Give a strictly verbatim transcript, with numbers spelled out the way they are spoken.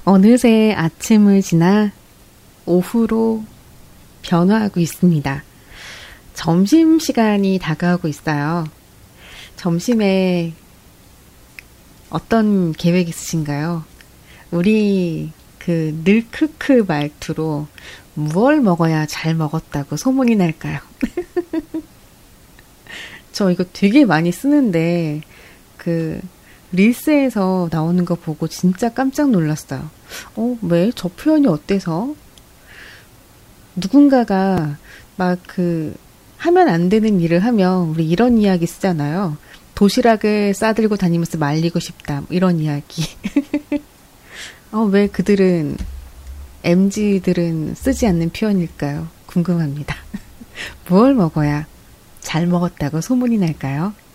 어느새 아침을 지나 오후로 변화하고 있습니다. 점심시간이 다가오고 있어요. 점심에 어떤 계획 있으신가요? 우리 그 늘 크크 말투로 무얼 먹어야 잘 먹었다고 소문이 날까요? 저 이거 되게 많이 쓰는데 그 릴스에서 나오는 거 보고 진짜 깜짝 놀랐어요. 어, 왜? 저 표현이 어때서? 누군가가 막 그 하면 안 되는 일을 하면 우리 이런 이야기 쓰잖아요. 도시락을 싸들고 다니면서 말리고 싶다. 이런 이야기. 어, 왜 그들은 엠지들은 쓰지 않는 표현일까요? 궁금합니다. 무얼 먹어야 잘 먹었다고 소문이 날까요?